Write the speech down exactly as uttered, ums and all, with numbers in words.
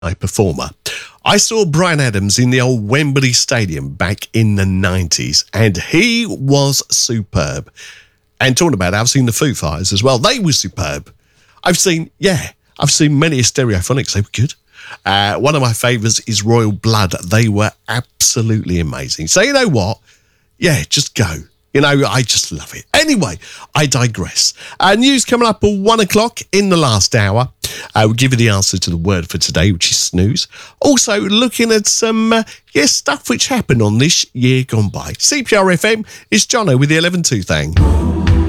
performer. I saw Bryan Adams in the old Wembley Stadium back in the nineties, and he was superb. And talking about it, I've seen the Foo Fighters as well. They were superb. I've seen, yeah, I've seen many Stereophonics. They were good. Uh, one of my favourites is Royal Blood. They were absolutely amazing. So you know what? Yeah, just go. You know, I just love it. Anyway, I digress. Uh, news coming up at one o'clock in the last hour. Uh, we'll give you the answer to the word for today, which is snooze. Also, looking at some, uh, yeah, stuff which happened on this year gone by. C P R F M, it's Jono with the eleven two thing.